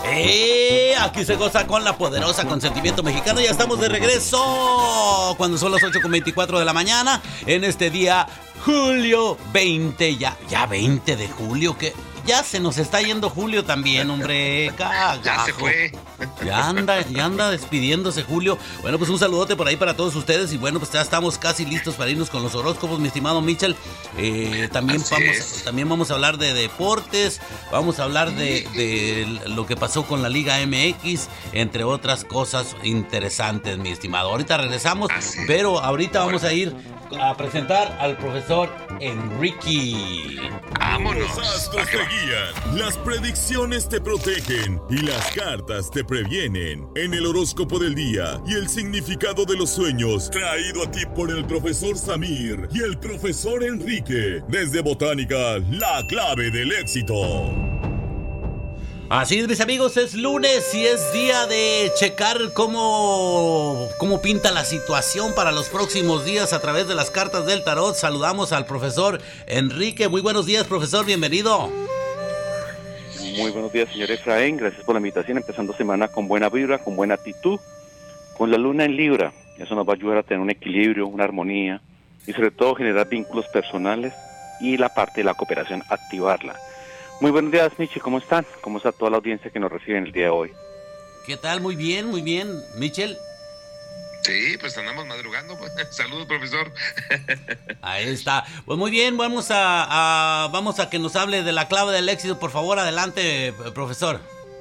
Aquí se goza con la poderosa Consentimiento Mexicano. Ya estamos de regreso cuando son las 8:24 de la mañana en este día julio 20, ya 20 de julio, que ya se nos está yendo julio también, hombre. Cagajo. Ya se fue. Ya anda despidiéndose Julio. Bueno, pues un saludote por ahí para todos ustedes. Y bueno, pues ya estamos casi listos para irnos con los horóscopos, mi estimado Mitchell. También vamos a hablar de deportes. Vamos a hablar de lo que pasó con la Liga MX, entre otras cosas interesantes, mi estimado. Ahorita regresamos, pero ahorita vamos a ir a presentar al profesor Enrique. ¡Vámonos! Los astros te guían, las predicciones te protegen y las cartas te previenen. En el horóscopo del día y el significado de los sueños, traído a ti por el profesor Samir y el profesor Enrique. Desde Botánica, la clave del éxito. Así es, mis amigos, es lunes y es día de checar cómo pinta la situación para los próximos días a través de las cartas del tarot. Saludamos al profesor Enrique. Muy buenos días, profesor, bienvenido. Muy buenos días, señor Efraín. Gracias por la invitación. Empezando semana con buena vibra, con buena actitud, con la luna en Libra. Eso nos va a ayudar a tener un equilibrio, una armonía y sobre todo generar vínculos personales y la parte de la cooperación, activarla. Muy buenos días, Michi, ¿cómo están? ¿Cómo está toda la audiencia que nos recibe en el día de hoy? ¿Qué tal? Muy bien, Michel. Sí, pues andamos madrugando. Saludos, profesor. Ahí está. Pues muy bien, vamos a que nos hable de la clave del éxito. Por favor, adelante, profesor.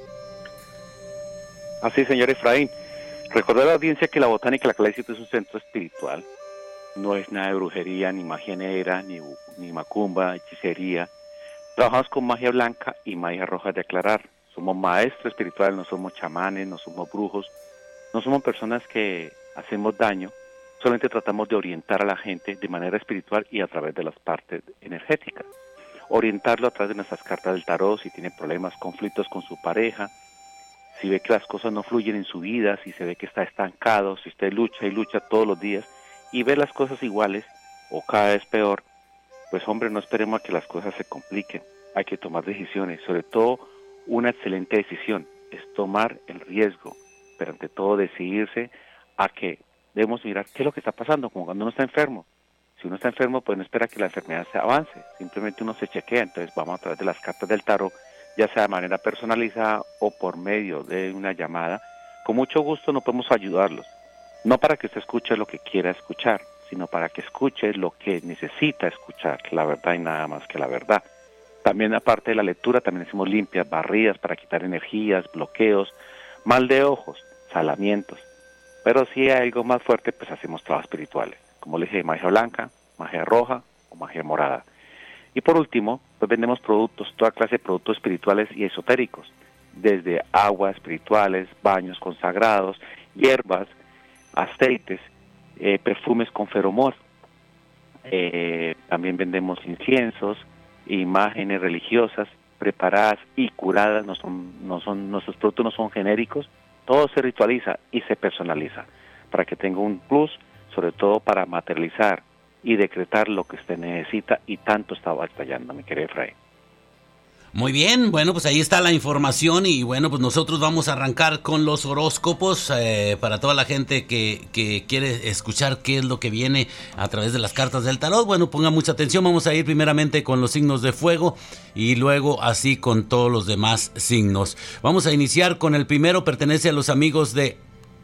Así, señor Efraín. Recordar a la audiencia que la Botánica, la clave del éxito es un centro espiritual. No es nada de brujería, ni magia negra, ni macumba, hechicería. Trabajamos con magia blanca y magia roja de aclarar. Somos maestros espirituales, no somos chamanes, no somos brujos, no somos personas que hacemos daño, solamente tratamos de orientar a la gente de manera espiritual y a través de las partes energéticas. Orientarlo a través de nuestras cartas del tarot, si tiene problemas, conflictos con su pareja, si ve que las cosas no fluyen en su vida, si se ve que está estancado, si usted lucha y lucha todos los días y ve las cosas iguales o cada vez peor, pues hombre, no esperemos a que las cosas se compliquen. Hay que tomar decisiones, sobre todo una excelente decisión es tomar el riesgo, pero ante todo decidirse a que debemos mirar qué es lo que está pasando, como cuando uno está enfermo. Si uno está enfermo, pues no espera que la enfermedad se avance, simplemente uno se chequea. Entonces vamos a través de las cartas del tarot, ya sea de manera personalizada o por medio de una llamada. Con mucho gusto nos podemos ayudarlos, no para que usted escuche lo que quiera escuchar, sino para que escuche lo que necesita escuchar, la verdad y nada más que la verdad. También aparte de la lectura, también hacemos limpias, barridas para quitar energías, bloqueos, mal de ojos, salamientos. Pero si hay algo más fuerte, pues hacemos trabajos espirituales. Como les dije, magia blanca, magia roja o magia morada. Y por último, pues vendemos productos, toda clase de productos espirituales y esotéricos. Desde aguas espirituales, baños consagrados, hierbas, aceites, perfumes con feromón. También vendemos inciensos, imágenes religiosas preparadas y curadas. Nuestros productos no son genéricos, todo se ritualiza y se personaliza para que tenga un plus, sobre todo para materializar y decretar lo que usted necesita y tanto está batallando, mi querido Efraín. Muy bien, bueno, pues ahí está la información y bueno, pues nosotros vamos a arrancar con los horóscopos para toda la gente que quiere escuchar qué es lo que viene a través de las cartas del tarot. Bueno, pongan mucha atención, vamos a ir primeramente con los signos de fuego y luego así con todos los demás signos. Vamos a iniciar con el primero, pertenece a los amigos de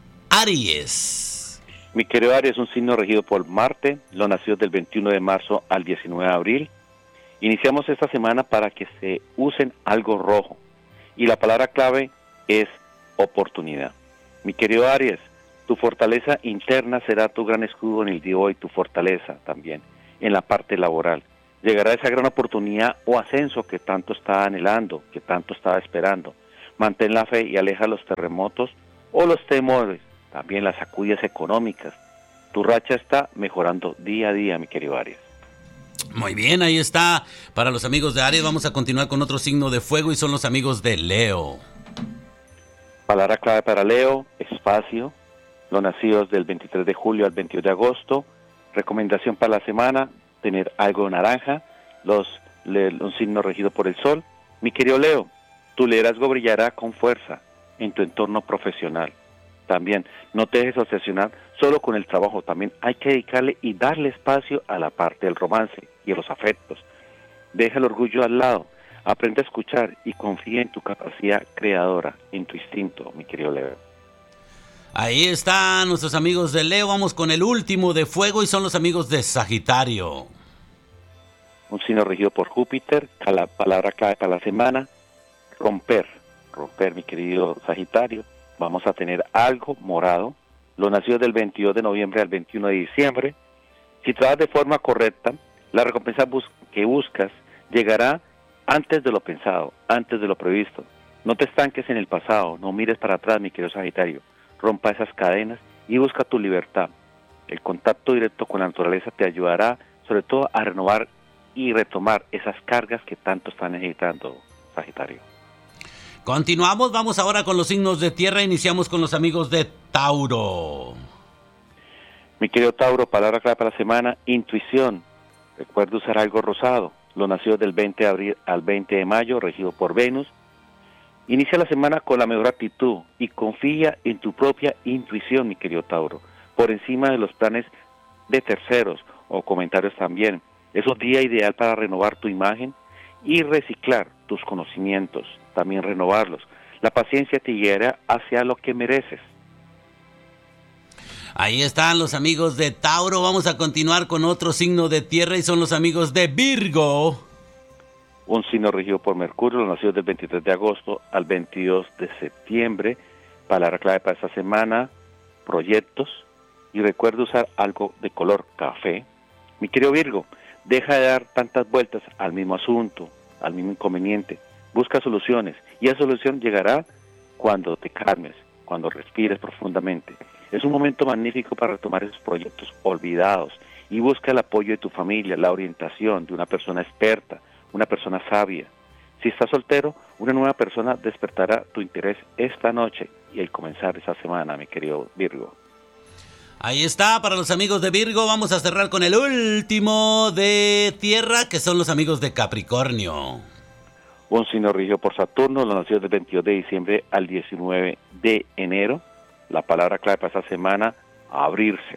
Aries. Mi querido Aries es un signo regido por Marte, los nacidos del 21 de marzo al 19 de abril. Iniciamos esta semana para que se usen algo rojo y la palabra clave es oportunidad. Mi querido Aries, tu fortaleza interna será tu gran escudo en el día de hoy, tu fortaleza también en la parte laboral. Llegará esa gran oportunidad o ascenso que tanto estaba anhelando, que tanto estaba esperando. Mantén la fe y aleja los terremotos o los temores, también las sacudidas económicas. Tu racha está mejorando día a día, mi querido Aries. Muy bien, ahí está. Para los amigos de Aries vamos a continuar con otro signo de fuego y son los amigos de Leo. Palabra clave para Leo, espacio. Los nacidos del 23 de julio al 22 de agosto. Recomendación para la semana, tener algo naranja. Un signo regido por el sol. Mi querido Leo, Tu liderazgo brillará con fuerza en tu entorno profesional. También no te dejes obsesionar solo con el trabajo, también hay que dedicarle y darle espacio a la parte del romance y a los afectos. Deja el orgullo al lado, aprende a escuchar y confía en tu capacidad creadora, en tu instinto, mi querido Leo. Ahí están nuestros amigos de Leo. Vamos con el último de fuego y son los amigos de Sagitario. Un signo regido por Júpiter, la palabra clave para la semana, romper, mi querido Sagitario. Vamos a tener algo morado, los nacidos del 22 de noviembre al 21 de diciembre. Si trabajas de forma correcta, la recompensa que buscas llegará antes de lo pensado, antes de lo previsto. No te estanques en el pasado, no mires para atrás, mi querido Sagitario. Rompa esas cadenas y busca tu libertad. El contacto directo con la naturaleza te ayudará, sobre todo, a renovar y retomar esas cargas que tanto están necesitando, Sagitario. Continuamos, vamos ahora con los signos de tierra. Iniciamos con los amigos de Tauro. Mi querido Tauro, palabra clave para la semana, intuición. Recuerda usar algo rosado. Los nacidos del 20 de abril al 20 de mayo, regido por Venus. Inicia la semana con la mejor actitud y confía en tu propia intuición, mi querido Tauro, por encima de los planes de terceros o comentarios también. Es un día ideal para renovar tu imagen y reciclar tus conocimientos, también renovarlos. La paciencia te guiará hacia lo que mereces. Ahí están los amigos de Tauro. Vamos a continuar con otro signo de tierra y son los amigos de Virgo. Un signo regido por Mercurio, los nacidos del 23 de agosto al 22 de septiembre. Palabra clave para esta semana, proyectos. Y recuerda usar algo de color café. Mi querido Virgo, deja de dar tantas vueltas al mismo asunto, al mismo inconveniente. Busca soluciones y esa solución llegará cuando te calmes, cuando respires profundamente. Es un momento magnífico para retomar esos proyectos olvidados y busca el apoyo de tu familia, la orientación de una persona experta, una persona sabia. Si estás soltero, una nueva persona despertará tu interés esta noche y al comenzar esa semana, mi querido Virgo. Ahí está, para los amigos de Virgo. Vamos a cerrar con el último de tierra, que son los amigos de Capricornio. Un signo regido por Saturno, los nacidos del 22 de diciembre al 19 de enero. La palabra clave para esta semana, abrirse.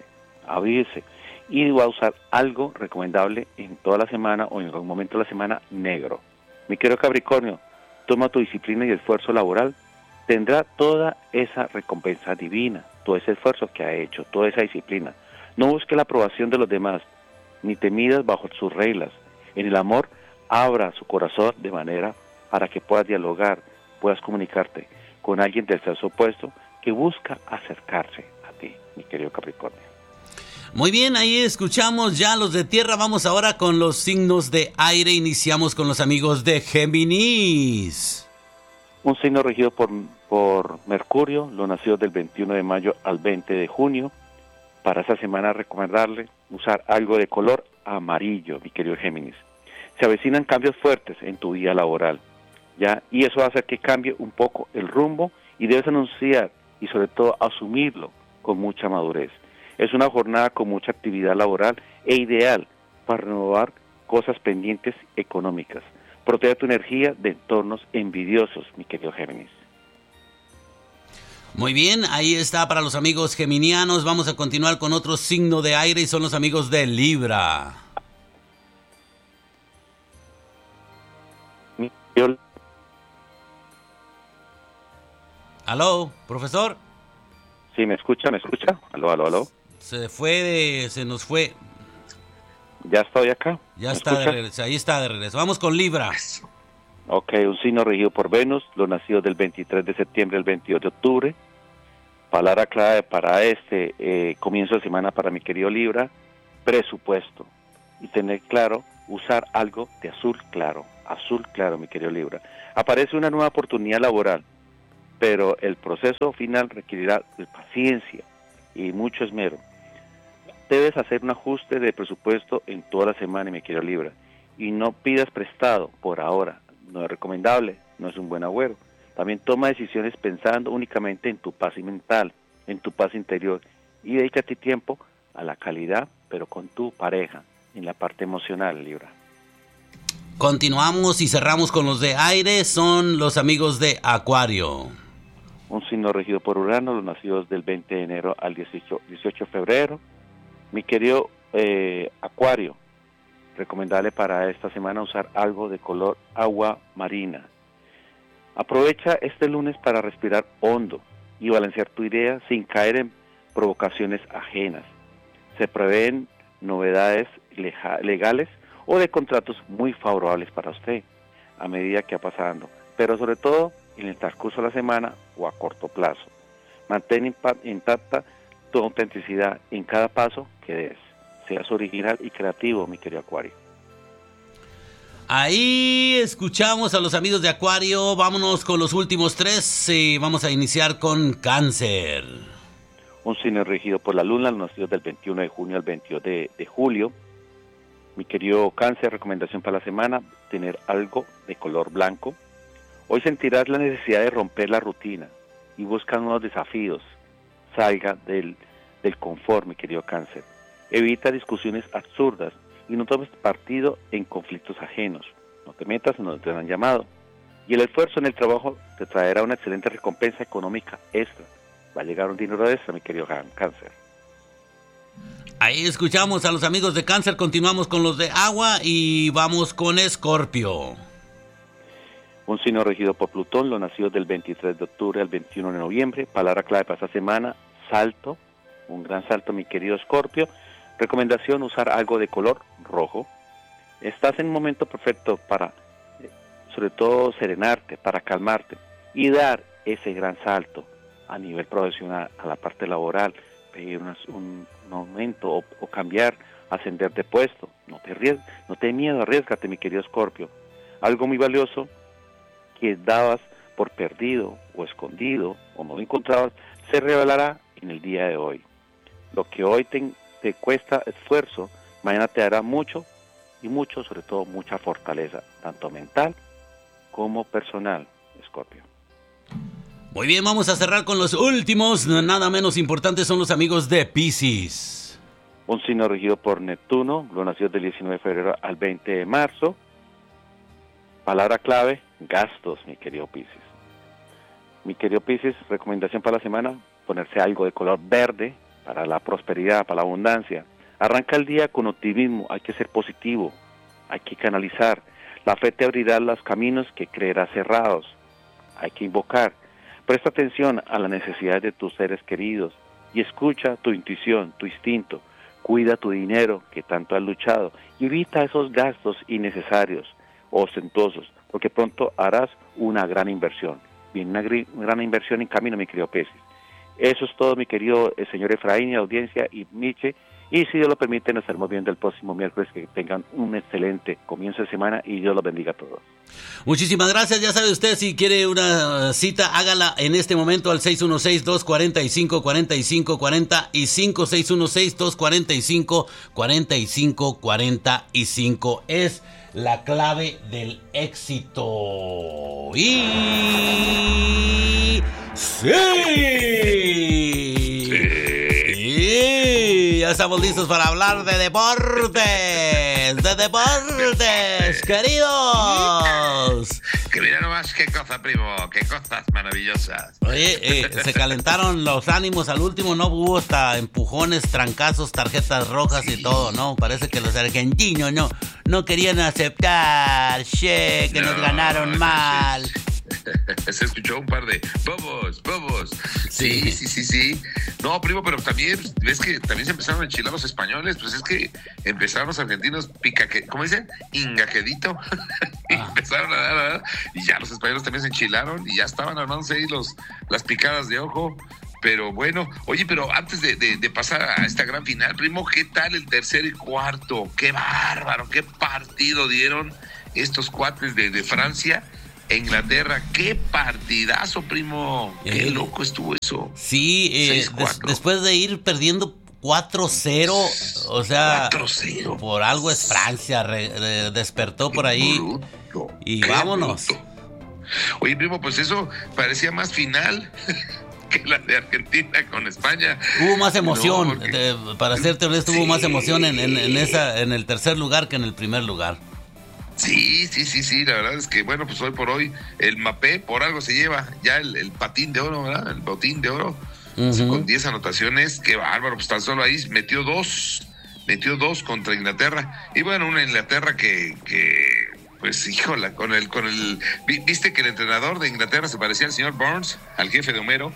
Y va a usar algo recomendable en toda la semana o en algún momento de la semana, negro. Mi querido Capricornio, toma tu disciplina y esfuerzo laboral, tendrá toda esa recompensa divina, todo ese esfuerzo que ha hecho, toda esa disciplina. No busque la aprobación de los demás, ni te midas bajo sus reglas. En el amor, abra su corazón de manera para que puedas dialogar, puedas comunicarte con alguien del sexo opuesto que busca acercarse a ti, mi querido Capricornio. Muy bien, ahí escuchamos ya los de tierra. Vamos ahora con los signos de aire. Iniciamos con los amigos de Géminis. Un signo regido por Mercurio, los nacidos del 21 de mayo al 20 de junio. Para esta semana recomendarle usar algo de color amarillo, mi querido Géminis. Se avecinan cambios fuertes en tu vida laboral, ¿ya? Y eso va a hacer que cambie un poco el rumbo y debes anunciar y sobre todo asumirlo con mucha madurez. Es una jornada con mucha actividad laboral e ideal para renovar cosas pendientes económicas. Protege tu energía de entornos envidiosos, mi querido Géminis. Muy bien, ahí está para los amigos geminianos. Vamos a continuar con otro signo de aire y son los amigos de Libra. ¿Aló, profesor? Sí, ¿me escucha? Aló. Se nos fue. Ya estoy acá. Ya está de regreso, ahí está de regreso. Vamos con Libra. Ok, un signo regido por Venus, los nacidos del 23 de septiembre al 22 de octubre. Palabra clave para este comienzo de semana para mi querido Libra, presupuesto. Y tener claro, usar algo de azul claro, mi querido Libra. Aparece una nueva oportunidad laboral, pero el proceso final requerirá de paciencia y mucho esmero. Debes hacer un ajuste de presupuesto en toda la semana, mi querido Libra, y no pidas prestado por ahora. No es recomendable, no es un buen agüero. También toma decisiones pensando únicamente en tu paz mental, en tu paz interior, y dedícate tiempo a la calidad, pero con tu pareja, en la parte emocional, Libra. Continuamos y cerramos con los de aire, son los amigos de Acuario. Un signo regido por Urano, los nacidos del 20 de enero al 18 de febrero. Mi querido Acuario, recomendable para esta semana usar algo de color agua marina. Aprovecha este lunes para respirar hondo y balancear tu idea sin caer en provocaciones ajenas. Se prevén novedades legales o de contratos muy favorables para usted a medida que va pasando, pero sobre todo en el transcurso de la semana o a corto plazo. Mantén intacta tu autenticidad en cada paso que des. Seas original y creativo, mi querido Acuario. Ahí escuchamos a los amigos de Acuario. Vámonos con los últimos 3 y vamos a iniciar con Cáncer. Un signo regido por la luna, los nacidos del 21 de junio al 22 de julio. Mi querido Cáncer, recomendación para la semana, tener algo de color blanco. Hoy sentirás la necesidad de romper la rutina y busca nuevos desafíos. Salga del confort, mi querido Cáncer. Evita discusiones absurdas y no tomes partido en conflictos ajenos. No te metas en donde te han llamado. Y el esfuerzo en el trabajo te traerá una excelente recompensa económica extra. Va a llegar un dinero extra, mi querido Cáncer. Ahí escuchamos a los amigos de Cáncer, continuamos con los de Agua y vamos con Escorpio. Un signo regido por Plutón, los nacidos del 23 de octubre al 21 de noviembre. Palabra clave para esta semana, salto. Un gran salto, mi querido Escorpio. Recomendación, usar algo de color rojo. Estás en un momento perfecto para, sobre todo, serenarte, para calmarte y dar ese gran salto a nivel profesional, a la parte laboral, pedir un aumento o cambiar, ascender de puesto. No te dé miedo, arriésgate, mi querido Escorpio. Algo muy valioso que dabas por perdido o escondido o no encontrabas, se revelará en el día de hoy. Lo que hoy te cuesta esfuerzo, mañana te dará mucho y mucho, sobre todo mucha fortaleza, tanto mental como personal, Escorpio. Muy bien, vamos a cerrar con los últimos, nada menos importantes son los amigos de Piscis. Un signo regido por Neptuno, los nacidos del 19 de febrero al 20 de marzo. Palabra clave, gastos, mi querido Piscis. Mi querido Piscis, recomendación para la semana, ponerse algo de color verde, para la prosperidad, para la abundancia. Arranca el día con optimismo, hay que ser positivo, hay que canalizar. La fe te abrirá los caminos que creerás cerrados. Hay que invocar. Presta atención a las necesidades de tus seres queridos y escucha tu intuición, tu instinto. Cuida tu dinero que tanto has luchado y evita esos gastos innecesarios o ostentosos, porque pronto harás una gran inversión. Viene una gran inversión en camino, mi querido Piscis. Eso es todo, mi querido señor Efraín y audiencia y Miche. Y si Dios lo permite, nos estaremos viendo el próximo miércoles. Que tengan un excelente comienzo de semana y Dios los bendiga a todos. Muchísimas gracias. Ya sabe usted, si quiere una cita, hágala en este momento al 616-245-4545, 616-245-4545. Es la clave del éxito. Y... ¡sí! Ya estamos listos para hablar de deportes. ¡De deportes, queridos! Que mira nomás qué cosa, primo. Qué cosas maravillosas. Oye, se calentaron los ánimos al último, ¿no? Hubo hasta empujones, trancazos, tarjetas rojas y todo, ¿no? Parece que los argentinos no querían aceptar, que nos ganaron mal. Se escuchó un par de bobos. Sí. No, primo, pero también ves que también se empezaron a enchilar los españoles. Pues es que empezaron los argentinos ¿cómo dicen? Ingaquedito. Empezaron a dar y ya los españoles también se enchilaron y ya estaban armándose ahí las picadas de ojo. Pero bueno, oye, pero antes de pasar a esta gran final, primo, ¿qué tal el tercer y cuarto? ¡Qué bárbaro! ¡Qué partido dieron estos cuates de Francia! Inglaterra, qué partidazo, primo. Qué loco estuvo eso. Sí, después de ir perdiendo 4-0, o sea, 4-0. Por algo es Francia, despertó por ahí bruto, y vámonos. Bruto. Oye, primo, pues eso parecía más final que la de Argentina con España. Hubo más emoción, para serte honesto, hubo más emoción en el tercer lugar que en el primer lugar. Sí, la verdad es que, bueno, pues hoy por hoy el Mbappé por algo se lleva ya el patín de oro, ¿verdad? El botín de oro, con 10 anotaciones, qué bárbaro, pues tan solo ahí metió dos contra Inglaterra, y bueno, una Inglaterra que pues híjola, viste que el entrenador de Inglaterra se parecía al señor Burns, al jefe de Homero.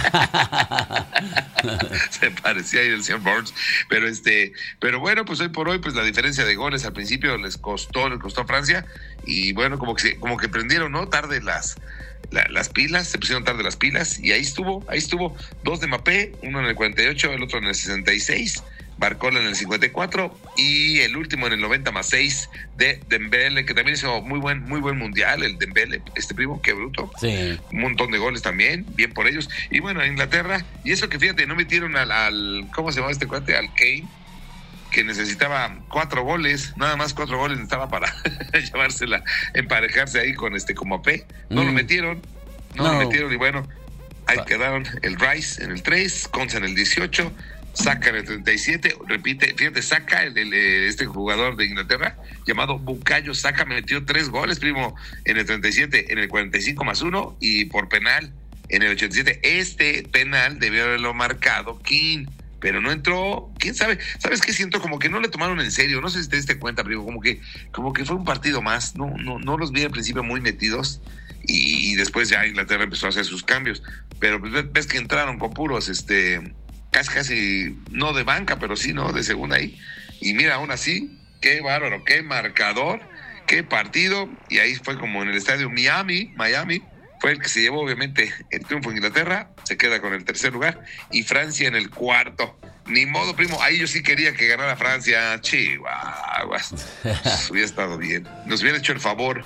Se parecía ahí el señor Burns, pero bueno, pues hoy por hoy, pues la diferencia de goles al principio les costó a Francia, y bueno, como que prendieron, ¿no? Tarde las pilas, se pusieron tarde las pilas, y ahí estuvo, 2 de Mbappé, uno en el 48, el otro en el 66, Barcola en el 54 y el último en el 90+6 de Dembélé, que también hizo muy buen mundial, el Dembélé, primo, qué bruto. Sí. Un montón de goles también, bien por ellos. Y bueno, Inglaterra, y eso que fíjate, no metieron al ¿cómo se llama este cuate? Al Kane, que necesitaba 4 goles, nada más 4 goles necesitaba para llevársela, emparejarse ahí con como AP. No lo metieron, lo metieron, y bueno, ahí quedaron el Rice en el 3, Konsa en el 18, Saka en el 37, repite, fíjate, Saka, este jugador de Inglaterra, llamado Bukayo Saka, metió 3 goles, primo, en el 37, en el 45+1, y por penal, en el 87. Este penal debió haberlo marcado Keane, pero no entró. ¿Quién sabe? ¿Sabes qué siento? Como que no le tomaron en serio, no sé si te diste cuenta, primo, como que fue un partido más, no los vi al principio muy metidos, y después ya Inglaterra empezó a hacer sus cambios, pero pues ves que entraron con puros, casi no de banca, pero sí, ¿no? De segunda ahí. Y mira, aún así, qué bárbaro, qué marcador, qué partido. Y ahí fue como en el estadio Miami, fue el que se llevó obviamente el triunfo en Inglaterra, se queda con el 3er lugar, y Francia en el 4. Ni modo, primo, ahí yo sí quería que ganara Francia. Chihuahuas. Hubiera estado bien. Nos hubiera hecho el favor.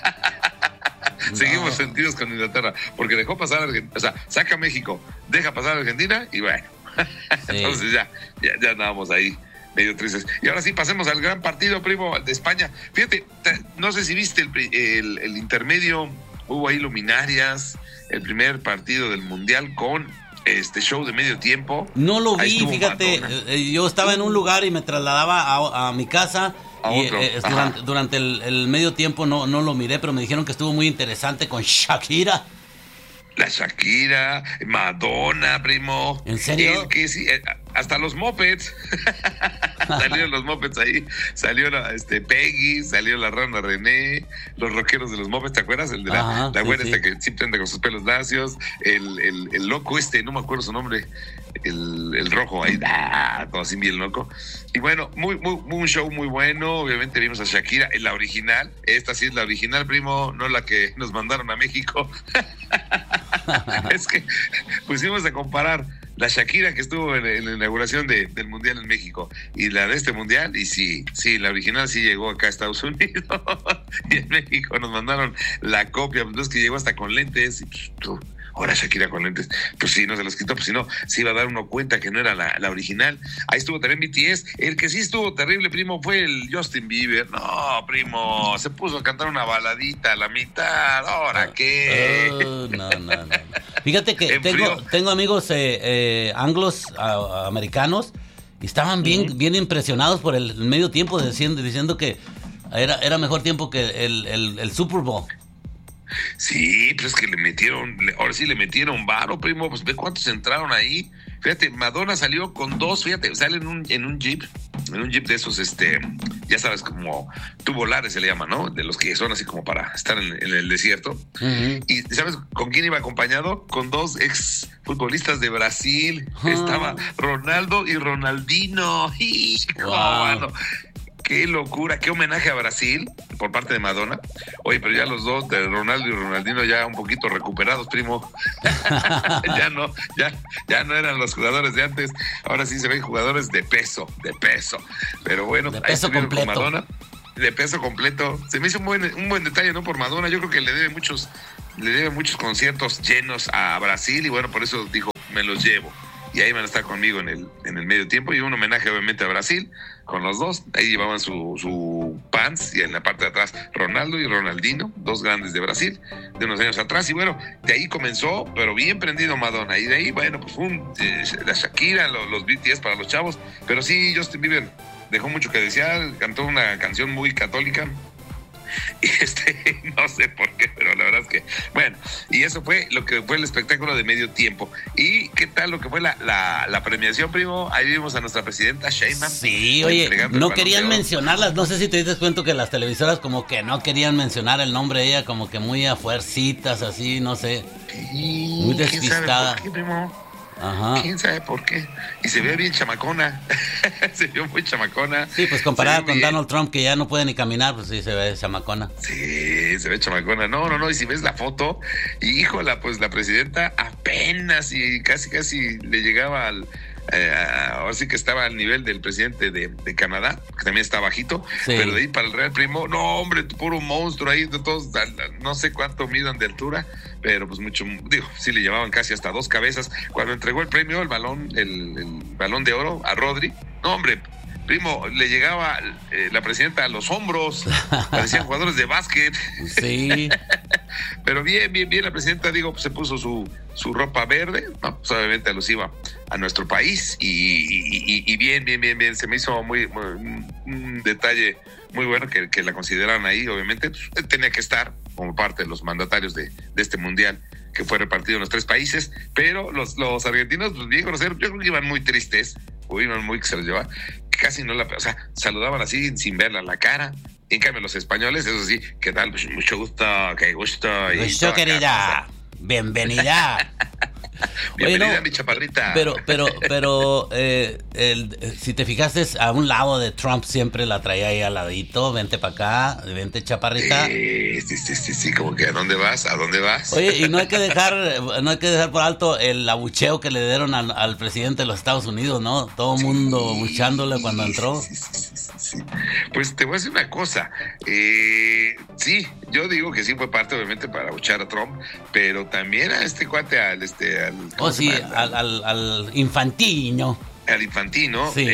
Seguimos sentidos con Inglaterra, porque dejó pasar a Argentina, o sea, saca a México, deja pasar a Argentina, y bueno. Sí. Entonces ya andábamos ahí medio tristes. Y ahora sí, pasemos al gran partido, primo, de España. Fíjate, no sé si viste el intermedio, hubo ahí luminarias, el primer partido del Mundial con show de medio tiempo. No lo vi, fíjate, yo estaba en un lugar y me trasladaba a mi casa. Y durante el medio tiempo no lo miré, pero me dijeron que estuvo muy interesante con Shakira. La Shakira, Madonna, primo. ¿En serio? Que sí, hasta los mopeds. Salieron los mopeds ahí. Salió Peggy, salió la Rana René, los rockeros de los mopeds, ¿te acuerdas? El de la güera que siempre anda con sus pelos lacios, el loco no me acuerdo su nombre, el rojo ahí, todo así bien loco. Y bueno, un show muy bueno. Obviamente vimos a Shakira, la original. Esta sí es la original, primo, no la que nos mandaron a México. Es que pusimos a comparar la Shakira que estuvo en la inauguración del Mundial en México y la de este Mundial, y sí, la original sí llegó acá a Estados Unidos y en México nos mandaron la copia, pues que llegó hasta con lentes, y ahora Shakira con lentes, pues sí, no se los quitó, pues si no, se iba a dar uno cuenta que no era la original. Ahí estuvo también BTS. El que sí estuvo terrible, primo, fue el Justin Bieber. No, primo, se puso a cantar una baladita a la mitad. ¿Ahora qué? No. Fíjate que tengo amigos anglos americanos y estaban bien impresionados por el medio tiempo, diciendo que era mejor tiempo que el Super Bowl. Sí, pues es que ahora sí le metieron varo, primo, pues ve cuántos entraron ahí. Fíjate, Madonna salió con 2, fíjate, sale en un jeep de esos, ya sabes, como tubolares se le llama, ¿no? De los que son así como para estar en el desierto. Uh-huh. Y ¿sabes con quién iba acompañado? Con 2 ex futbolistas de Brasil. Uh-huh. Estaba Ronaldo y Ronaldinho. Wow. Qué locura, qué homenaje a Brasil por parte de Madonna. Oye, pero ya los dos, de Ronaldo y Ronaldinho, ya un poquito recuperados, primo. ya no eran los jugadores de antes. Ahora sí se ven jugadores de peso. Pero bueno, de peso completo. Con Madonna, de peso completo. Se me hizo un buen detalle, ¿no? Por Madonna. Yo creo que le debe muchos conciertos llenos a Brasil, y bueno, por eso dijo, me los llevo. Y ahí van a estar conmigo en el medio tiempo, y un homenaje obviamente a Brasil con los dos. Ahí llevaban su pants, y en la parte de atrás Ronaldo y Ronaldinho, 2 grandes de Brasil de unos años atrás. Y bueno, de ahí comenzó, pero bien prendido Madonna, y de ahí, bueno, pues la Shakira, los BTS para los chavos. Pero sí, Justin Bieber dejó mucho que desear, cantó una canción muy católica, y no sé por qué, pero la verdad es que, bueno, y eso fue lo que fue el espectáculo de medio tiempo. ¿Y qué tal lo que fue la premiación, primo? Ahí vimos a nuestra presidenta Sheinbaum. Sí, oye, no querían mencionarlas, no sé si te diste cuenta que las televisoras como que no querían mencionar el nombre de ella, como que muy a fuercitas, así, no sé, muy despistada. ¿Quién sabe por qué, primo? Ajá. ¿Quién sabe por qué? Y se ve bien chamacona. Se vio muy chamacona. Sí, pues comparada con Donald Trump, que ya no puede ni caminar, pues sí se ve chamacona. Sí, se ve chamacona. No. Y si ves la foto, híjola, pues la presidenta apenas y casi le llegaba ahora sí que estaba al nivel del presidente de Canadá, que también está bajito, sí. Pero de ahí para el Real, primo, no, hombre, puro monstruo ahí, de todos, no sé cuánto midan de altura, pero pues mucho, sí le llevaban casi hasta 2 cabezas. Cuando entregó el premio, el balón de oro a Rodri, no, hombre, primo, le llegaba la presidenta a los hombros, parecían jugadores de básquet. Sí. Pero bien, la presidenta, pues se puso su ropa verde, ¿no? Pues obviamente alusiva a nuestro país y bien, se me hizo muy un detalle muy bueno que la consideran ahí, obviamente, pues, tenía que estar como parte de los mandatarios de este mundial que fue repartido en los 3 países, pero los argentinos, pues bien groseros, yo creo que iban muy tristes, o iban muy que se los llevaban, casi no saludaban así sin verla la cara. En cambio, los españoles, eso sí, ¿qué tal? Mucho gusto, qué gusto. Gusto, querida. Bienvenida. Bienvenida, oye, no, mi chaparrita. Pero si te fijaste, a un lado de Trump siempre la traía ahí al ladito. Vente para acá, vente, chaparrita. Sí, como que ¿a dónde vas? Oye, y no hay que dejar por alto el abucheo que le dieron al presidente de los Estados Unidos, ¿no? Todo el mundo abuchándole cuando entró. Sí. Pues te voy a decir una cosa. Sí, yo digo que sí fue parte, obviamente, para abuchar a Trump, pero también a este cuate, al Infantino. Al Infantino, sí.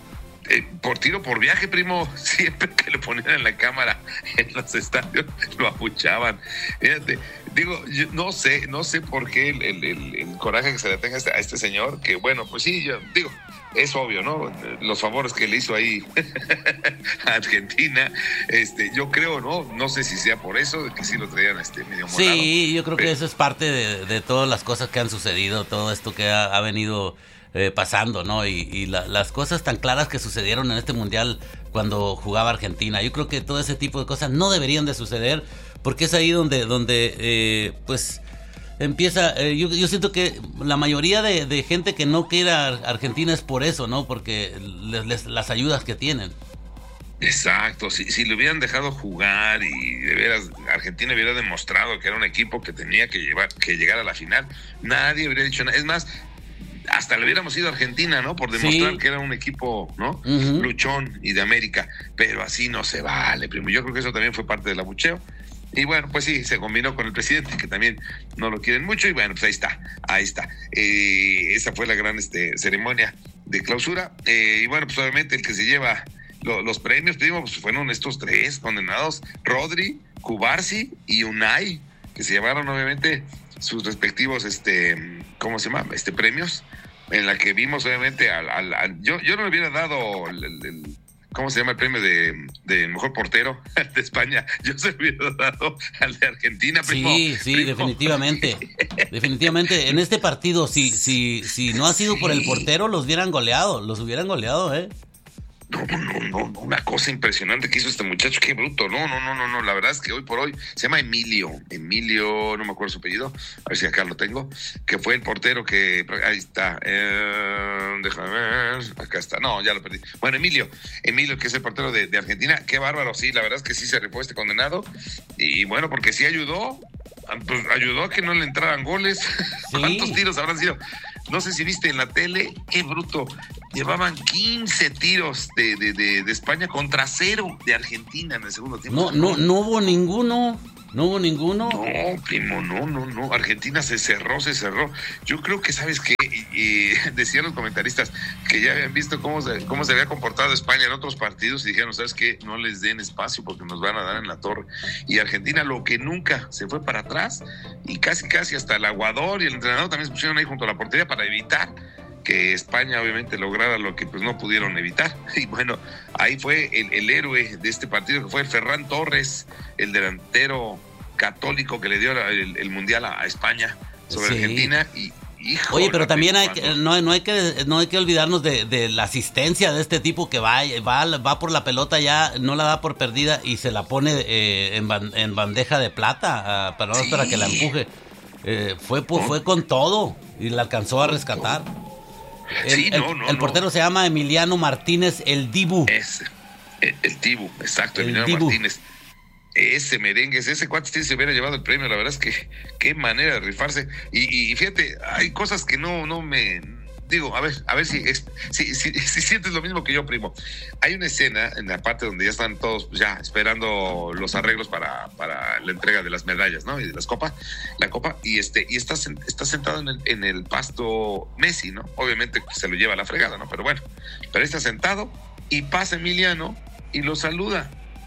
Por tiro por viaje, primo, siempre que le ponían en la cámara en los estadios, lo abuchaban. Fíjate, yo no sé por qué el coraje que se le tenga a este señor, que bueno, pues sí, yo digo, es obvio, ¿no? Los favores que le hizo ahí a Argentina, yo creo, no sé si sea por eso, de que sí lo traían medio molado. Sí, yo creo que eso es parte de todas las cosas que han sucedido, todo esto que ha venido pasando, ¿no? Y las cosas tan claras que sucedieron en este mundial cuando jugaba Argentina. Yo creo que todo ese tipo de cosas no deberían de suceder, porque es ahí donde pues empieza, yo siento que la mayoría de gente que no quiere a Argentina es por eso, ¿no? Porque las ayudas que tienen. Exacto, si le hubieran dejado jugar y de veras Argentina hubiera demostrado que era un equipo que tenía que llegar a la final, nadie habría dicho nada. Es más, hasta le hubiéramos ido a Argentina, ¿no? Por demostrar que era un equipo, ¿no? Uh-huh. Luchón y de América, pero así no se vale, primo. Yo creo que eso también fue parte del abucheo. Y bueno, pues sí, se combinó con el presidente, que también no lo quieren mucho, y bueno, pues ahí está. Esa fue la gran ceremonia de clausura. Y bueno, pues obviamente el que se lleva los premios, pues fueron estos 3 condenados, Rodri, Cubarsi y Unai, que se llevaron obviamente sus respectivos, ¿cómo se llama? Premios, en la que vimos obviamente yo no le hubiera dado el ¿cómo se llama el premio de mejor portero de España? Yo se lo hubiera dado al de Argentina, primo. Sí, primo. Definitivamente. Definitivamente. En este partido, si no ha sido por el portero, los hubieran goleado, ¿eh? No, una cosa impresionante que hizo este muchacho, qué bruto. No, la verdad es que hoy por hoy se llama Emilio, no me acuerdo su apellido, a ver si acá lo tengo, que fue el portero que, ahí está, déjame ver, acá está, no, ya lo perdí. Bueno, Emilio, que es el portero de Argentina, qué bárbaro, sí, la verdad es que sí se rifó este condenado, y bueno, porque sí ayudó a que no le entraran goles. Sí. ¿Cuántos tiros habrán sido? No sé si viste en la tele, qué bruto. Llevaban 15 tiros de España contra 0 de Argentina en el segundo tiempo. No hubo ninguno. No, primo, no. Argentina se cerró. Yo creo que, ¿sabes qué? Decían los comentaristas que ya habían visto cómo se había comportado España en otros partidos y dijeron, ¿sabes qué? No les den espacio porque nos van a dar en la torre. Y Argentina, lo que nunca, se fue para atrás y casi hasta el aguador y el entrenador también se pusieron ahí junto a la portería para evitar que España obviamente lograra lo que pues no pudieron evitar. Y bueno, ahí fue el héroe de este partido, que fue Ferran Torres, el delantero católico que le dio el Mundial a España sobre Argentina. Y oye, pero también no hay que olvidarnos de la asistencia de este tipo que va por la pelota, ya no la da por perdida y se la pone en bandeja de plata para que la empuje. Fue con todo y la alcanzó a rescatar. El portero se llama Emiliano Martínez, el Dibu. El Dibu, exacto, Emiliano Martínez. Ese merengue, ese cuate sí se hubiera llevado el premio. La verdad es que qué manera de rifarse. Y fíjate, hay cosas que no me... Digo, a ver si sientes lo mismo que yo, primo. Hay una escena en la parte donde ya están todos ya esperando los arreglos para la entrega de las medallas, ¿no? Y de la copa, y está sentado en el pasto Messi, ¿no? Obviamente se lo lleva a la fregada, ¿no? Pero bueno, está sentado y pasa Emiliano y lo saluda.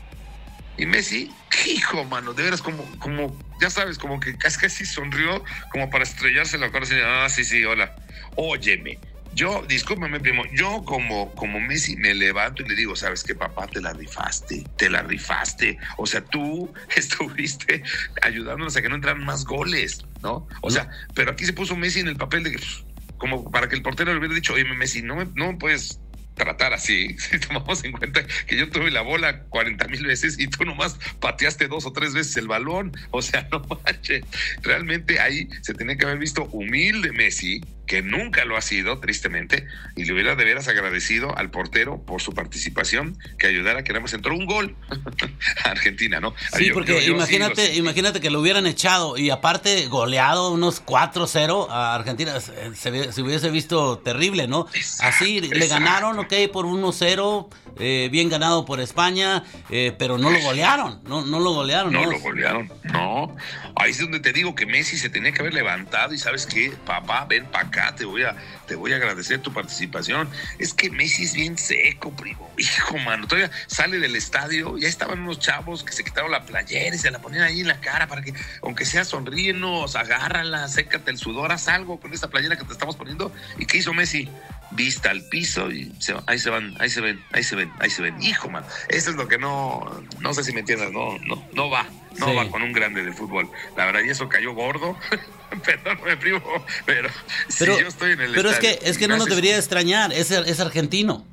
Y Messi, hijo, mano, de veras como ya sabes, como que casi sonrió como para estrellarse la cara así, sí, hola. Óyeme, discúlpame, primo, yo como Messi me levanto y le digo, ¿sabes qué, papá? Te la rifaste. O sea, tú estuviste ayudándonos a que no entraran más goles, ¿no? O sea, pero aquí se puso Messi en el papel de que, como para que el portero le hubiera dicho, oye, Messi, no me puedes tratar así, si tomamos en cuenta que yo tuve la bola 40,000 veces y tú nomás pateaste 2 o 3 veces el balón. O sea, no manches, realmente ahí se tenía que haber visto humilde Messi, que nunca lo ha sido, tristemente, y le hubiera de veras agradecido al portero por su participación, que ayudara a que nada más entró un gol a Argentina, ¿no? Sí, porque imagínate que lo hubieran echado y aparte goleado unos 4-0 a Argentina, se hubiese visto terrible, ¿no? Así le ganaron, ok, por 1-0, bien ganado por España, pero no lo golearon, no lo golearon. No lo golearon, no. Ahí es donde te digo que Messi se tenía que haber levantado y ¿sabes qué? Papá, ven para acá, te voy a agradecer tu participación. Es que Messi es bien seco, primo. Hijo, mano, todavía sale del estadio, ya estaban unos chavos que se quitaron la playera y se la ponían ahí en la cara para que, aunque sea, sonríenos, agárrala, sécate el sudor, haz algo con esa playera que te estamos poniendo. ¿Y qué hizo Messi? Vista al piso y ahí se ven. Hijo, man, eso es lo que no sé si me entiendas, no va con un grande del fútbol. La verdad, y eso cayó gordo. Perdóname, primo, pero si yo estoy en el pero estadio, es que no nos debería extrañar, es argentino.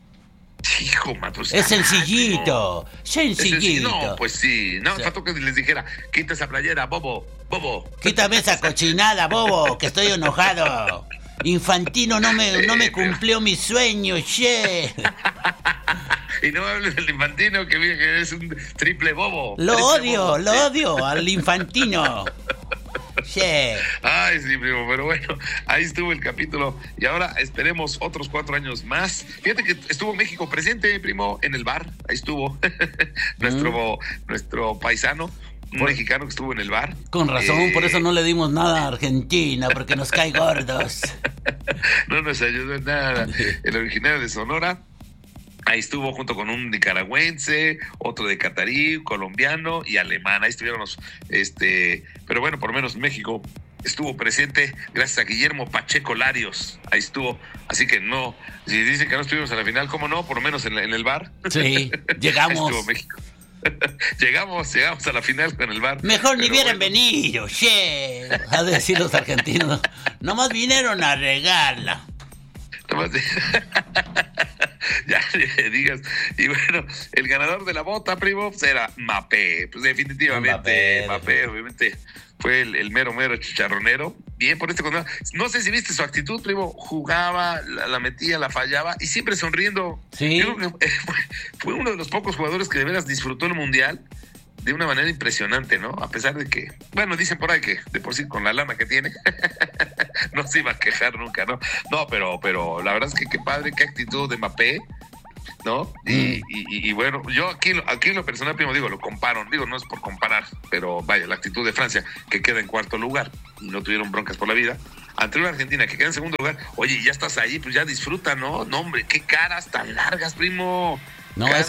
Hijo, man, pues, es sencillito. No, pues sí, no, faltó que les dijera, quita esa playera, bobo. Quítame esa cochinada, bobo, que estoy enojado. Infantino no me cumplió mi sueño, che. Y no me hables del Infantino, que es un triple bobo. Lo odio al Infantino. Yeah. Ay, sí, primo, pero bueno, ahí estuvo el capítulo. Y ahora esperemos otros 4 años más. Fíjate que estuvo México presente, primo, en el bar. Ahí estuvo nuestro paisano, un mexicano que estuvo en el bar. Con razón, por eso no le dimos nada a Argentina, porque nos cae gordos. No nos ayudó en nada. El originario de Sonora. Ahí estuvo junto con un nicaragüense, otro de catarí, colombiano y alemán. Ahí estuvieron pero bueno, por lo menos México estuvo presente gracias a Guillermo Pacheco Larios. Ahí estuvo. Así que no, si dicen que no estuvimos a la final, ¿cómo no? Por lo menos en el bar. Sí, llegamos. Ahí estuvo México. Llegamos a la final con el bar. Mejor ni hubieran venido, che. A decir los argentinos. Nomás vinieron a regarla. Ya digas. Y bueno, el ganador de la bota, primo, era Mbappé. Pues definitivamente Mbappé obviamente fue el mero chicharronero. Bien por este condado. No sé si viste su actitud, primo. Jugaba, la metía, la fallaba y siempre sonriendo. Sí. Yo creo que fue uno de los pocos jugadores que de veras disfrutó el Mundial de una manera impresionante, ¿no? A pesar de que, bueno, dicen por ahí que de por sí con la lana que tiene no se iba a quejar nunca, ¿no? No, pero la verdad es que qué padre, qué actitud de Mbappé, ¿no? Y bueno, yo aquí en lo personal, primo, lo comparo, no es por comparar, pero vaya, la actitud de Francia, que queda en 4º lugar y no tuvieron broncas por la vida, ante una Argentina que queda en 2º lugar, oye, ya estás ahí, pues ya disfruta, ¿no? No, hombre, qué caras tan largas, primo. No, es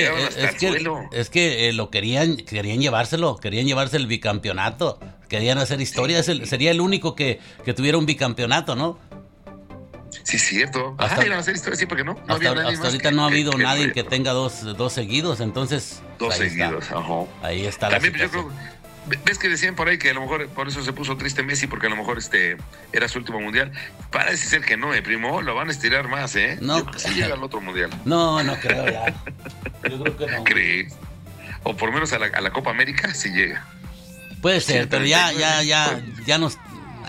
que lo querían llevarse el bicampeonato, querían hacer historia, sería el único que tuviera un bicampeonato, ¿no? Sí, cierto. Iban a hacer historia, sí, porque no había nadie hasta más ahorita no ha habido nadie que tenga dos seguidos, entonces... Dos seguidos, ajá. Ahí está también, la situación. Yo creo, ves que decían por ahí que a lo mejor por eso se puso triste Messi, porque a lo mejor era su último mundial. Parece ser que no, primo, lo van a estirar más, No. Yo creo que sí llega al otro mundial. No creo ya. Yo creo que no. ¿Crees? O por lo menos a la Copa América sí llega. Puede ser, pero ya nos...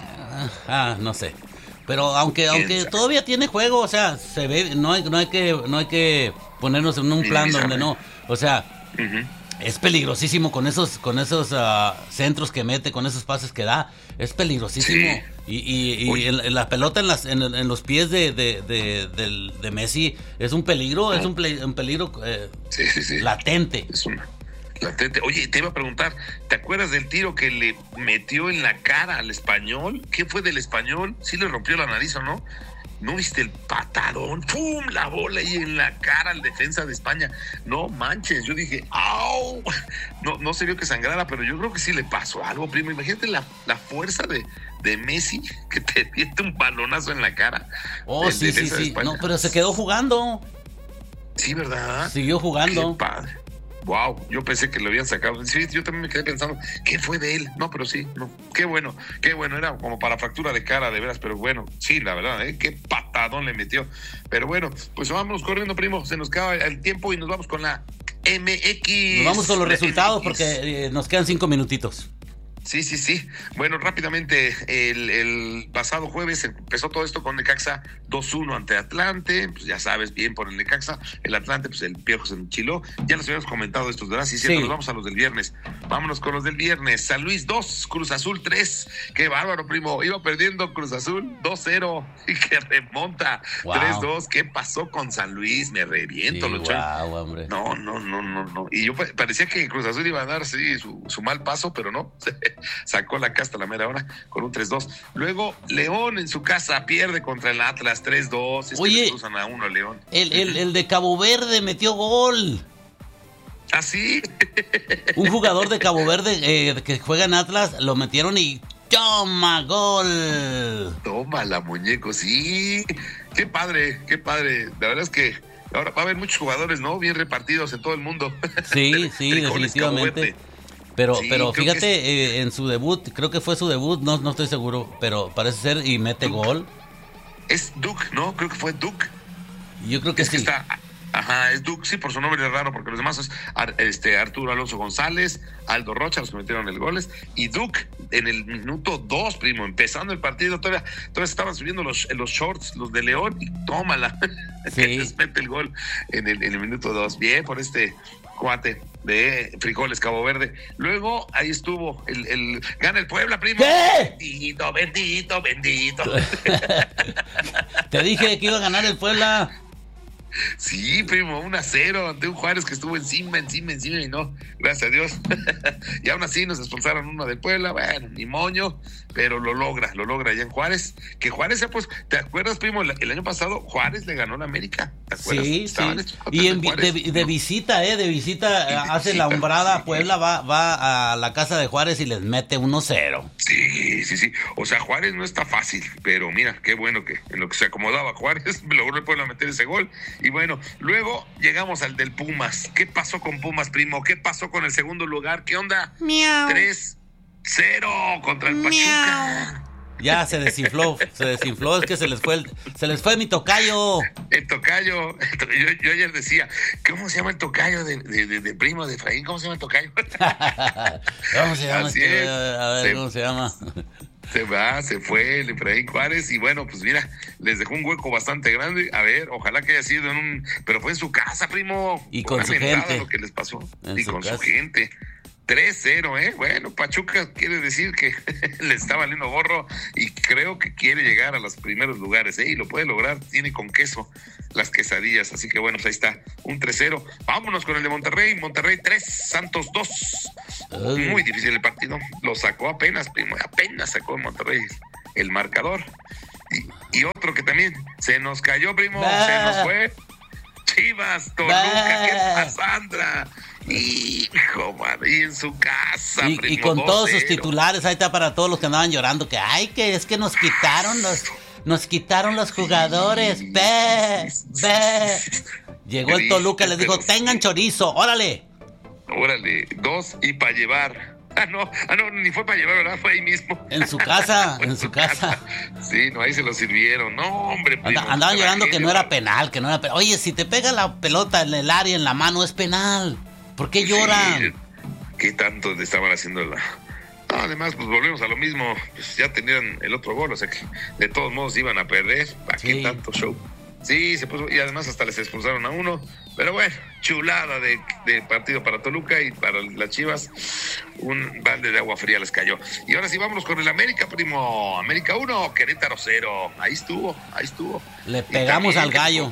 no sé. Pero aunque todavía tiene juego, o sea, se ve, no hay que ponernos en un plan donde no, o sea, es peligrosísimo con esos centros que mete, con esos pases que da, es peligrosísimo. Sí. Y en la pelota en los pies de Messi es un peligro, es un peligro latente. Es latente. Oye, te iba a preguntar, ¿te acuerdas del tiro que le metió en la cara al español? ¿Qué fue del español? ¿Sí le rompió la nariz o no? ¿No viste el patadón? ¡Pum! La bola ahí en la cara al defensa de España. No manches, yo dije, ¡au! No se vio que sangrara, pero yo creo que sí le pasó algo, primo. Imagínate la fuerza de Messi, que te mete un balonazo en la cara. Sí. No, pero se quedó jugando. Sí, ¿verdad? Siguió jugando. Qué padre. Wow, yo pensé que lo habían sacado. Sí, yo también me quedé pensando, ¿qué fue de él? No, pero sí, no. Qué bueno, era como para fractura de cara, de veras, pero bueno, sí, la verdad, qué patadón le metió. Pero bueno, pues vámonos corriendo, primo, se nos acaba el tiempo y nos vamos con la MX. Nos vamos con los resultados porque nos quedan 5 minutitos. Sí. Bueno, rápidamente, el pasado jueves empezó todo esto con Necaxa 2-1 ante Atlante. Pues ya sabes, bien por el Necaxa. El Atlante, pues el Piojo se enchiló. Ya los habíamos comentado estos, ¿verdad? Sí, cierto. Nos vamos a los del viernes. Vámonos con los del viernes. San Luis 2, Cruz Azul 3. Qué bárbaro, primo. Iba perdiendo Cruz Azul 2-0 y que remonta 3-2. ¿Qué pasó con San Luis? Me reviento, hombre. No. Y yo parecía que Cruz Azul iba a dar, su mal paso, pero no. Sacó la casta a la mera hora con un 3-2. Luego León en su casa pierde contra el Atlas 3-2. Oye, cruzan a uno León. El de Cabo Verde metió gol. ¿Ah, sí? Un jugador de Cabo Verde que juega en Atlas lo metieron y ¡toma, gol! Tómala, muñeco, sí. Qué padre. La verdad es que ahora va a haber muchos jugadores, ¿no? Bien repartidos en todo el mundo. Sí, definitivamente. Pero fíjate, en su debut, creo que fue su debut, no estoy seguro, pero parece ser y mete gol. Es Duke, ¿no? Creo que fue Duke. Yo creo que sí. Es Duke, sí, por su nombre es raro, porque los demás es Arturo Alonso González, Aldo Rocha, los que metieron el goles, y Duke en el minuto 2, primo, empezando el partido, todavía estaban subiendo los shorts, los de León, y tómala, que les mete el gol en el minuto 2. Bien por este cuate de Frijoles Cabo Verde. Luego ahí estuvo gana el Puebla, primo. ¿Qué? Bendito. Te dije que iba a ganar el Puebla. Sí, primo, 1-0 ante un Juárez que estuvo encima y no, gracias a Dios. Y aún así nos expulsaron uno de Puebla, bueno, ni moño, pero lo logra allá en Juárez. Que Juárez, pues, ¿te acuerdas, primo? El año pasado Juárez le ganó a la América, ¿te acuerdas? Sí. Y de visita, hace la hombrada, Puebla va a la casa de Juárez y les mete 1-0. Sí. O sea, Juárez no está fácil, pero mira, qué bueno que en lo que se acomodaba Juárez logró el Puebla meter ese gol. Y bueno, luego llegamos al del Pumas. ¿Qué pasó con Pumas, primo? ¿Qué pasó con el segundo lugar? ¿Qué onda? Miau. 3-0 contra el Pachuca. Ya se desinfló, es que se les fue mi tocayo. El tocayo, yo ayer decía, ¿cómo se llama el tocayo de primo de Efraín? ¿Cómo se llama el tocayo? ¿Cómo se llama? ¿Cómo se llama? Se fue el Efraín Juárez y bueno, pues mira, les dejó un hueco bastante grande. A ver, ojalá que haya sido pero fue en su casa, primo. Y con su gente. Lo que les pasó. Y con su gente. 3-0, Bueno, Pachuca quiere decir que le está valiendo gorro y creo que quiere llegar a los primeros lugares, y lo puede lograr, tiene con queso las quesadillas, así que bueno, pues ahí está, un 3-0. Vámonos con el de Monterrey 3, Santos 2. Muy difícil el partido, lo sacó apenas, primo, apenas sacó Monterrey el marcador. Y otro que también se nos cayó, primo, se nos fue. Chivas, Toluca, ¿qué pasa, Sandra? Hijo, madre, y en su casa, y con 2-0. Todos sus titulares, ahí está para todos los que andaban llorando, que es que nos quitaron nos quitaron los jugadores. Ve. Llegó el Toluca y les dijo, tengan chorizo, órale. Órale, 2 y para llevar. No, ni fue para llevar, ¿verdad? Fue ahí mismo. En su casa. Sí, no, ahí se lo sirvieron. No, hombre. Andaban llorando que no era penal, Oye, si te pega la pelota en el área, en la mano, es penal. ¿Por qué lloran? Sí, ¿qué tanto le estaban haciendo la...? No, además, pues volvemos a lo mismo. Pues ya tenían el otro gol, o sea que de todos modos iban a perder. ¿Para qué tanto show? Sí, se puso, y además hasta les expulsaron a uno. Pero bueno, chulada de partido para Toluca y para las Chivas. Un balde de agua fría les cayó. Y ahora sí, vámonos con el América, primo. América 1, Querétaro 0. Ahí estuvo. Le pegamos al gallo.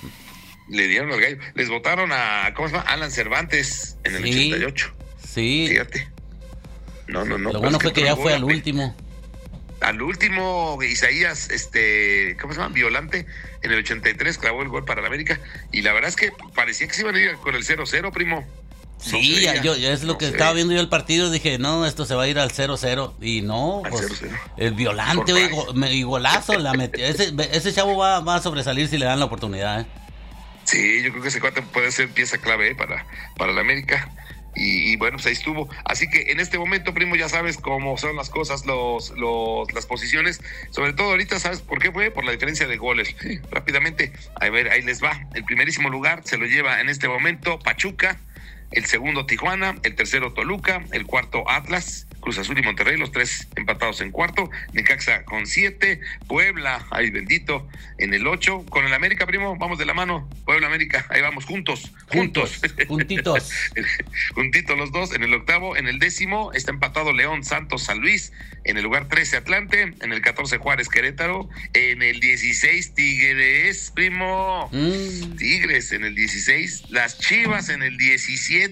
Le dieron al gallo. Les votaron a, ¿cómo se llama? Alan Cervantes en el 88. Sí. Fíjate. No. Lo bueno fue que ya fue al último. Al último, Isaías, ¿cómo se llama? Violante, en el 83 clavó el gol para la América. Y la verdad es que parecía que se iban a ir con el 0-0, primo. Sí, yo es lo que estaba viendo yo el partido. Dije, no, esto se va a ir al 0-0. Y no, pues, 0-0. El Violante, y golazo la metió. Ese chavo va a sobresalir si le dan la oportunidad, Sí, yo creo que ese cuate puede ser pieza clave para la América. Y bueno, pues ahí estuvo. Así que en este momento, primo, ya sabes cómo son las cosas, las posiciones. Sobre todo ahorita, ¿sabes por qué fue? Por la diferencia de goles. Rápidamente, a ver, ahí les va. El primerísimo lugar se lo lleva en este momento Pachuca. El segundo Tijuana, el tercero Toluca, el cuarto Atlas, Cruz Azul y Monterrey, los 3 empatados en cuarto, Necaxa con 7, Puebla, ay bendito, en el 8, con el América, primo, vamos de la mano, Puebla América, ahí vamos juntitos. Juntitos los dos, en el 8, en el 10 está empatado León, Santos, San Luis, en el lugar 13 Atlante, en el 14 Juárez, Querétaro, en el 16 Tigres, primo, Tigres en el 16, las Chivas en el 17,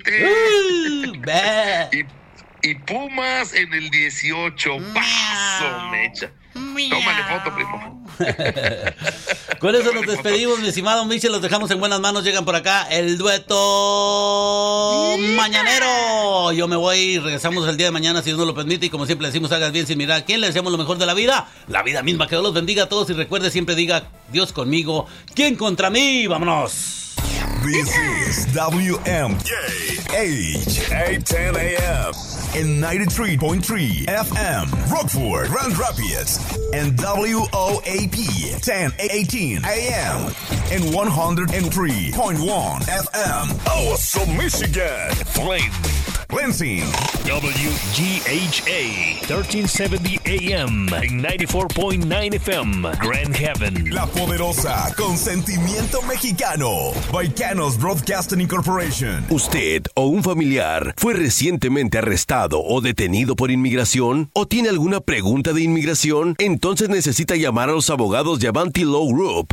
y Pumas en el 18. ¡Paso, mecha! Tómale foto, primo. Con eso nos despedimos, mi estimado Michel. Los dejamos en buenas manos. Llegan por acá el dueto mañanero. Yo me voy y regresamos el día de mañana, si Dios nos lo permite. Y como siempre decimos, hagas bien sin mirar a quién. Le deseamos lo mejor de la vida misma. Que Dios los bendiga a todos. Y recuerde, siempre diga, Dios conmigo, ¿quién contra mí? ¡Vámonos! This is WMJH 810 AM and 93.3 FM Rockford, Grand Rapids, and WOAP 1018 AM and 103.1 FM Awesome, Michigan. Flame Lansing, WGHA 1370 AM and 94.9 FM Grand Haven. La Poderosa, con sentimiento mexicano. Vaicanos Broadcasting Incorporation. ¿Usted o un familiar fue recientemente arrestado o detenido por inmigración? ¿O tiene alguna pregunta de inmigración? Entonces necesita llamar a los abogados de Avanti Law Group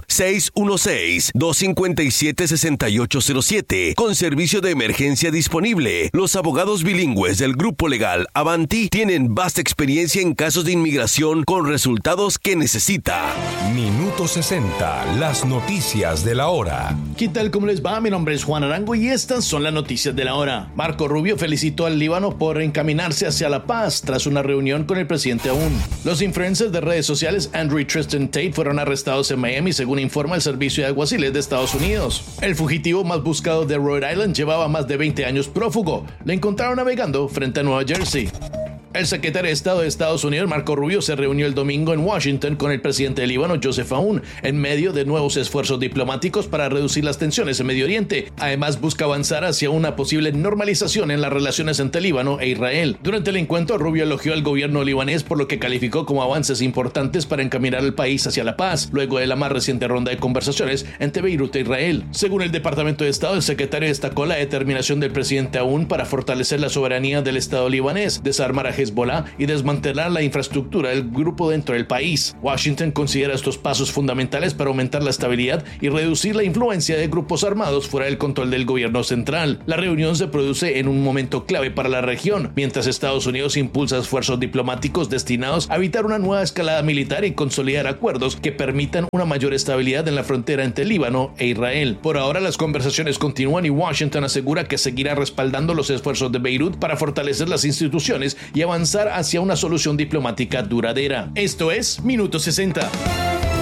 616-257-6807 con servicio de emergencia disponible. Los abogados bilingües del grupo legal Avanti tienen vasta experiencia en casos de inmigración con resultados que necesita. Minuto 60, las noticias de la hora. ¿Qué tal? ¿Cómo les va? Mi nombre es Juan Arango y estas son las noticias de la hora. Marco Rubio felicitó al Líbano por encaminarse hacia la paz tras una reunión con el presidente Aoun. Los influencers de redes sociales Andrew y Tristan Tate fueron arrestados en Miami, según informa el Servicio de Alguaciles de Estados Unidos. El fugitivo más buscado de Rhode Island llevaba más de 20 años prófugo. Le encontraron navegando frente a Nueva Jersey. El secretario de Estado de Estados Unidos, Marco Rubio, se reunió el domingo en Washington con el presidente del Líbano, Joseph Aoun, en medio de nuevos esfuerzos diplomáticos para reducir las tensiones en Medio Oriente. Además, busca avanzar hacia una posible normalización en las relaciones entre Líbano e Israel. Durante el encuentro, Rubio elogió al gobierno libanés por lo que calificó como avances importantes para encaminar al país hacia la paz, luego de la más reciente ronda de conversaciones entre Beirut e Israel. Según el Departamento de Estado, el secretario destacó la determinación del presidente Aoun para fortalecer la soberanía del Estado libanés, desarmar a Hezbollah y desmantelar la infraestructura del grupo dentro del país. Washington considera estos pasos fundamentales para aumentar la estabilidad y reducir la influencia de grupos armados fuera del control del gobierno central. La reunión se produce en un momento clave para la región, mientras Estados Unidos impulsa esfuerzos diplomáticos destinados a evitar una nueva escalada militar y consolidar acuerdos que permitan una mayor estabilidad en la frontera entre Líbano e Israel. Por ahora, las conversaciones continúan y Washington asegura que seguirá respaldando los esfuerzos de Beirut para fortalecer las instituciones y avanzar hacia una solución diplomática duradera. Esto es Minuto 60.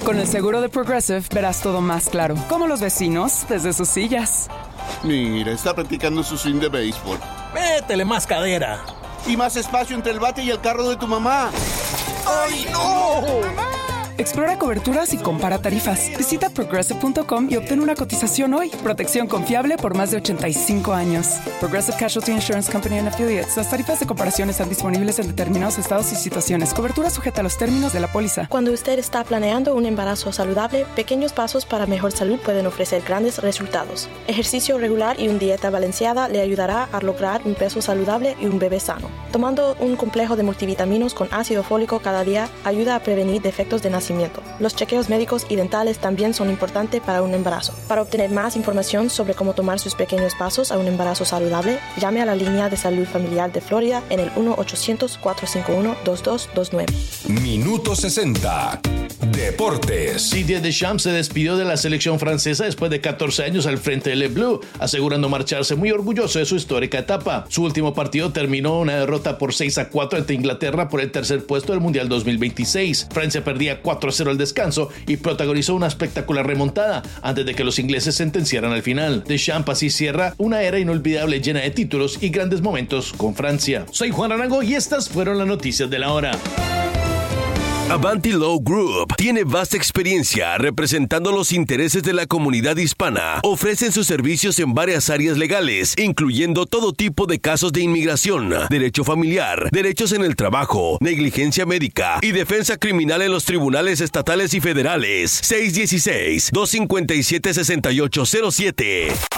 Con el seguro de Progressive verás todo más claro, como los vecinos desde sus sillas. Mira, está practicando su swing de béisbol. Métele más cadera. Y más espacio entre el bate y el carro de tu mamá. ¡Ay, no! Explora coberturas y compara tarifas. Visita Progressive.com y obtén una cotización hoy. Protección confiable por más de 85 años. Progressive Casualty Insurance Company and Affiliates. Las tarifas de comparación están disponibles en determinados estados y situaciones. Cobertura sujeta a los términos de la póliza. Cuando usted está planeando un embarazo saludable, pequeños pasos para mejor salud pueden ofrecer grandes resultados. Ejercicio regular y una dieta balanceada le ayudará a lograr un peso saludable y un bebé sano. Tomando un complejo de multivitaminos con ácido fólico cada día ayuda a prevenir defectos de nacimiento. Los chequeos médicos y dentales también son importantes para un embarazo. Para obtener más información sobre cómo tomar sus pequeños pasos a un embarazo saludable, llame a la línea de salud familiar de Florida en el 1-800-451-2229. Minuto 60. Deportes. Didier Deschamps se despidió de la selección francesa después de 14 años al frente de Les Bleus, asegurando marcharse muy orgulloso de su histórica etapa. Su último partido terminó una derrota por 6-4 ante Inglaterra por el tercer puesto del Mundial 2026. Francia perdía 4-0 al descanso y protagonizó una espectacular remontada antes de que los ingleses sentenciaran al final. Deschamps así cierra una era inolvidable llena de títulos y grandes momentos con Francia. Soy Juan Arango y estas fueron las noticias de la hora. Avanti Law Group tiene vasta experiencia representando los intereses de la comunidad hispana. Ofrecen sus servicios en varias áreas legales, incluyendo todo tipo de casos de inmigración, derecho familiar, derechos en el trabajo, negligencia médica y defensa criminal en los tribunales estatales y federales. 616-257-6807.